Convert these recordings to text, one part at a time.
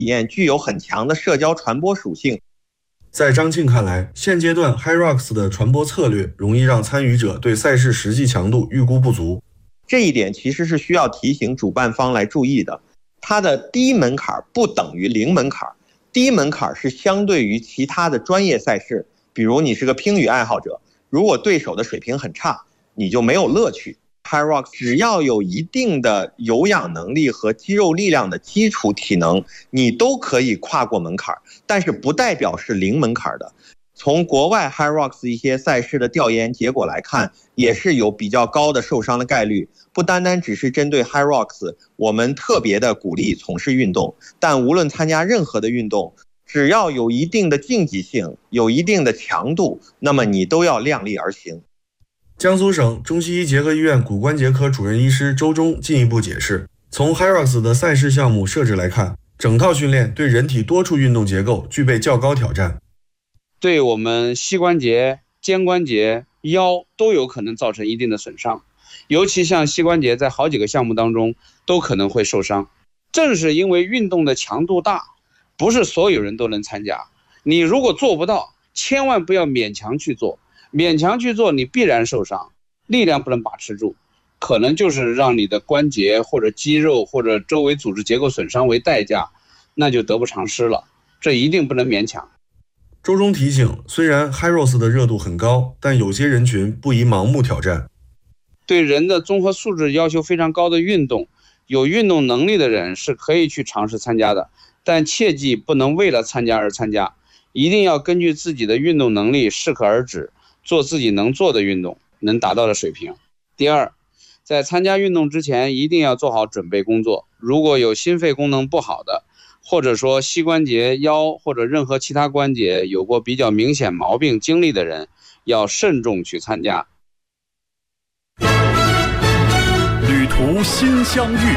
验具有很强的社交传播属性。 在张庆看来，现阶段 HYROX 的传播策略容易让参与者对赛事实际强度预估不足。 这一点其实是需要提醒主办方来注意的。它的低门槛不等于零门槛，低门槛是相对于其他的专业赛事，比如你是个乒羽爱好者，如果对手的水平很差，你就没有乐趣。HYROX 只要有一定的有氧能力和肌肉力量的基础体能，你都可以跨过门槛，但是不代表是零门槛的。从国外 HYROX 一些赛事的调研结果来看，也是有比较高的受伤的概率。不单单只是针对 HYROX， 我们特别的鼓励从事运动，但无论参加任何的运动，只要有一定的竞技性，有一定的强度，那么你都要量力而行。 江苏省中西医结合医院骨关节科主任医师周忠进一步解释，从 HYROX 的赛事项目设置来看，整套训练对人体多处运动结构具备较高挑战， 对我们膝关节、肩关节、腰都有可能造成一定的损伤，尤其像膝关节在好几个项目当中都可能会受伤。正是因为运动的强度大，不是所有人都能参加，你如果做不到，千万不要勉强去做，勉强去做你必然受伤，力量不能把持住，可能就是让你的关节或者肌肉或者周围组织结构损伤为代价，那就得不偿失了，这一定不能勉强。 周忠提醒，虽然 HYROX 的热度很高，但有些人群不宜盲目挑战。 对人的综合素质要求非常高的运动，有运动能力的人是可以去尝试参加的，但切记不能为了参加而参加，一定要根据自己的运动能力适可而止，做自己能做的运动，能达到的水平。第二，在参加运动之前一定要做好准备工作，如果有心肺功能不好的，或者说膝关节、腰或者任何其他关节有过比较明显毛病经历的人，要慎重去参加。 旅途心相遇，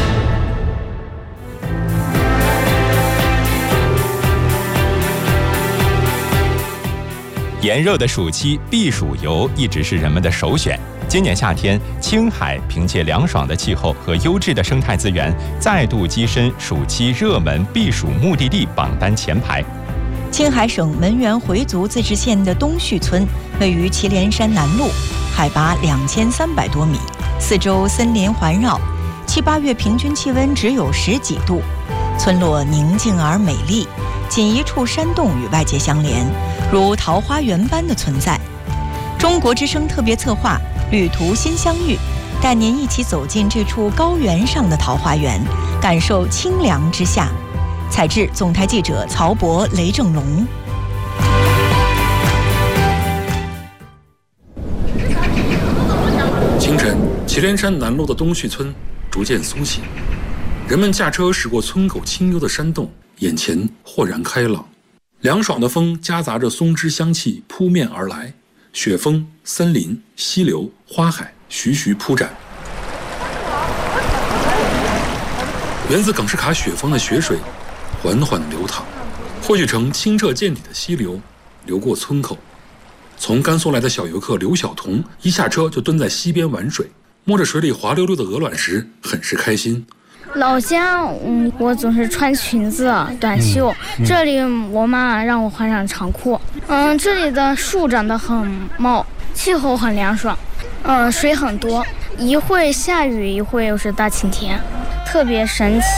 炎热的暑期避暑游一直是人们的首选。今年夏天，青海凭借凉爽的气候和优质的生态资源，再度跻身暑期热门避暑目的地榜单前排。 青海省门源回族自治县的东序村位于祁连山南麓，海拔2300多米，四周森林环绕，7、8月平均气温只有10几度。村落宁静而美丽，仅一处山洞与外界相连，如桃花源般的存在。中国之声特别策划旅途心相遇，带您一起走进这处高原上的桃花源，感受清凉之夏。采制总台记者曹博、雷正龙。 清晨，祁连山南麓的东序村逐渐苏醒，人们驾车驶过村口清幽的山洞，眼前豁然开朗。凉爽的风夹杂着松枝香气扑面而来，雪峰、森林、溪流、花海徐徐铺展。源自耿士卡雪峰的雪水缓缓流淌，汇聚成清澈见底的溪流，流过村口。从甘肃来的小游客刘晓彤一下车就蹲在溪边玩水，摸着水里滑溜溜的鹅卵石，很是开心。 老家，我总是穿裙子、短袖，这里我妈让我换上长裤。这里的树长得很茂，气候很凉爽，水很多，一会下雨，一会又是大晴天，特别神奇。